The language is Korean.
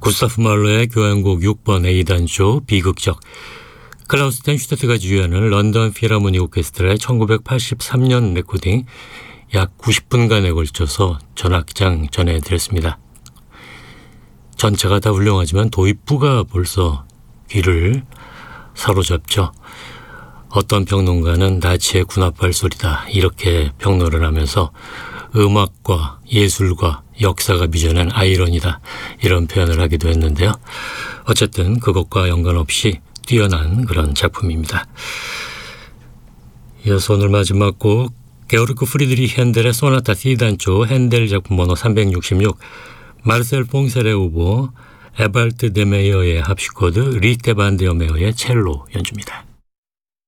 구스타프 말러의 교향곡 6번 A단조 비극적, 클라우스텐 슈트트가 지휘하는 런던 필하모니 오케스트라의 1983년 레코딩 약 90분간에 걸쳐서 전악장 전해드렸습니다. 전체가 다 훌륭하지만 도입부가 벌써 귀를 사로잡죠. 어떤 평론가는 나치의 군합발 소리다 이렇게 평론을 하면서 음악과 예술과 역사가 빚어낸 아이러니다 이런 표현을 하기도 했는데요. 어쨌든 그것과 연관없이 뛰어난 그런 작품입니다. 이어서 오늘 마지막 곡 게오르크 프리드리히 핸델의 소나타 D단조 핸델 작품 번호 366, 마르셀 퐁세레우보, 에발트 데메이어의 합시코드, 리테 반데어메어의 첼로 연주입니다.